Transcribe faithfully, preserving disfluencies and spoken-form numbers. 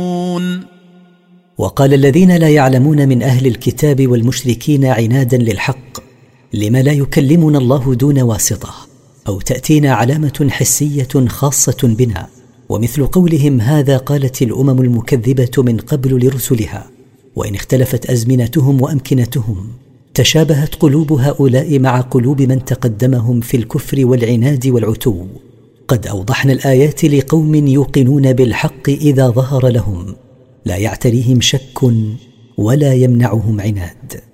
وقال الذين لا يعلمون من أهل الكتاب والمشركين عنادا للحق: لم لا يكلمنا الله دون واسطة، أو تأتينا علامة حسية خاصة بنا؟ ومثل قولهم هذا قالت الأمم المكذبة من قبل لرسلها. وإن اختلفت أزمنتهم وأمكنتهم تشابهت قلوب هؤلاء مع قلوب من تقدمهم في الكفر والعناد والعتو. قد أوضحنا الآيات لقوم يوقنون بالحق إذا ظهر لهم، لا يعتريهم شك ولا يمنعهم عناد.